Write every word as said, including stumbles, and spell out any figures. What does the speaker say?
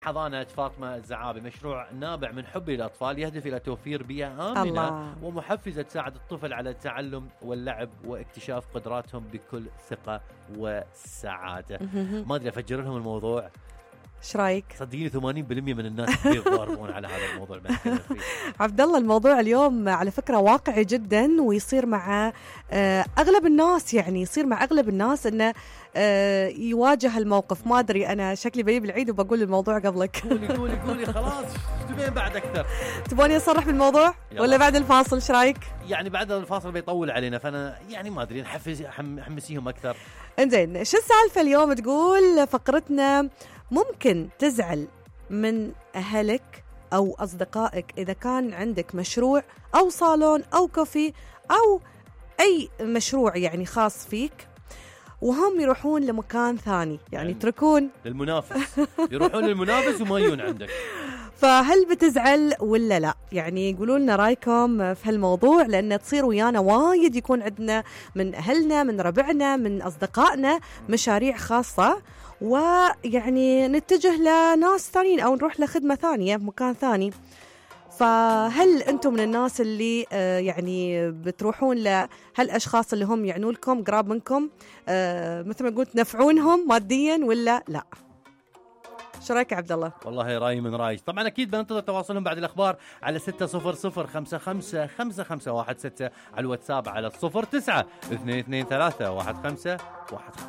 حضانة فاطمة الزعابي مشروع نابع من حب الأطفال يهدف إلى توفير بيئة آمنة الله. ومحفزة تساعد الطفل على التعلم واللعب واكتشاف قدراتهم بكل ثقة وسعادة. ما أدري أفجر لهم الموضوع، ايش رايك؟ صدقيني ثمانين بالمئة من الناس يتضاربون على هذا الموضوع. عبد الله الموضوع اليوم على فكرة واقعي جدا، ويصير مع أغلب الناس، يعني يصير مع أغلب الناس إنه يواجه الموقف. ما أدري أنا شكلي بجيب العيد وبقول الموضوع قبلك. قولي قولي قولي خلاص تبين بعد أكثر. تبوني أصرح بالموضوع ولا بعد الفاصل؟ إيش رايك؟ يعني بعد الفاصل بيطول علينا، فأنا يعني ما أدري نحفز حمسيهم أكثر. إنزين، شو السالفة اليوم؟ تقول فقرتنا ممكن تزعل من أهلك أو أصدقائك إذا كان عندك مشروع أو صالون أو كوفي أو أي مشروع يعني خاص فيك، وهم يروحون لمكان ثاني، يعني يعني يتركون للمنافس، يروحون للمنافس وما يجون عندك. فهل بتزعل ولا لا؟ يعني يقولوا لنا رايكم في هالموضوع، لأن تصير ويانا وايد يكون عندنا من أهلنا من ربعنا من أصدقائنا مشاريع خاصة، ويعني نتجه لناس ثانيين أو نروح لخدمة ثانية بمكان ثاني. فهل أنتم من الناس اللي آه يعني بتروحون لهالأشخاص اللي هم يعنوا لكم قراب منكم، آه مثل ما قلت نفعونهم ماديا ولا لا؟ شو رايك يا عبد الله؟ والله راي من رايك. طبعا اكيد بننتظر تواصلهم بعد الاخبار على ستة صفر صفر خمسة خمسة خمسة خمسة واحد ستة، على الواتساب على صفر تسعة اثنين اثنين ثلاثة واحد خمسة واحد خمسة.